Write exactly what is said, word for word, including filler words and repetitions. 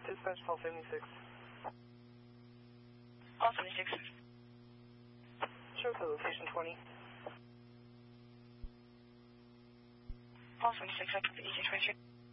Dispatch, Paul seventy-six. Paul seventy-six. Show code location twenty. Paul seventy-six, I took the E J twenty-three.